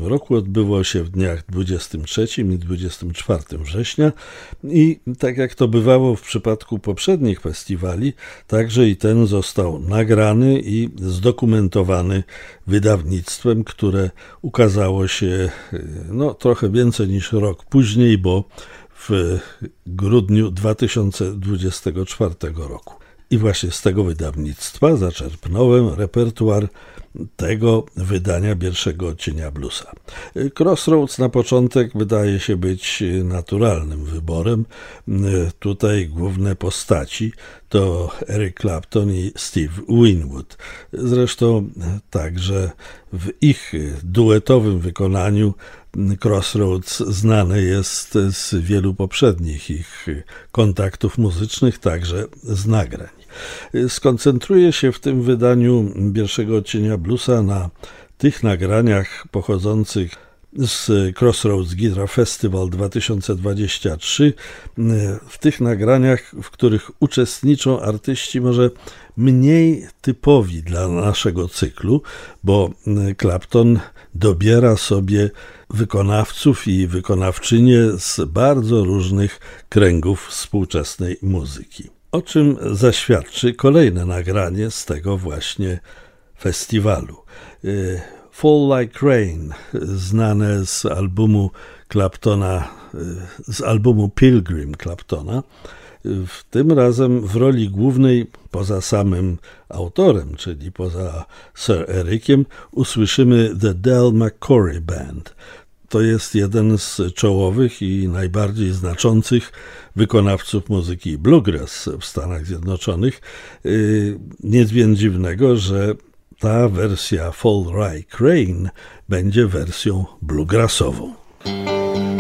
roku. Odbyło się w dniach 23 i 24 września i tak jak to bywało w przypadku poprzednich festiwali, także i ten został nagrany i zdokumentowany wydawnictwem, które ukazało się trochę więcej niż rok później, bo w grudniu 2024 roku. I właśnie z tego wydawnictwa zaczerpnąłem repertuar tego wydania pierwszego odcienia bluesa. Crossroads na początek wydaje się być naturalnym wyborem. Tutaj główne postaci to Eric Clapton i Steve Winwood. Zresztą także w ich duetowym wykonaniu Crossroads znane jest z wielu poprzednich ich kontaktów muzycznych, także z nagrań. Skoncentruję się w tym wydaniu pierwszego odcienia bluesa na tych nagraniach pochodzących z Crossroads Guitar Festival 2023, w tych nagraniach, w których uczestniczą artyści może mniej typowi dla naszego cyklu, bo Clapton dobiera sobie wykonawców i wykonawczynie z bardzo różnych kręgów współczesnej muzyki. O czym zaświadczy kolejne nagranie z tego właśnie festiwalu. Fall Like Rain, znane z albumu Claptona, z albumu Pilgrim Claptona. Tym razem w roli głównej, poza samym autorem, czyli poza Sir Ericiem, usłyszymy The Del McCoury Band. To jest jeden z czołowych i najbardziej znaczących wykonawców muzyki bluegrass w Stanach Zjednoczonych. Nic więc dziwnego, że ta wersja Fall Like Rain będzie wersją bluegrassową.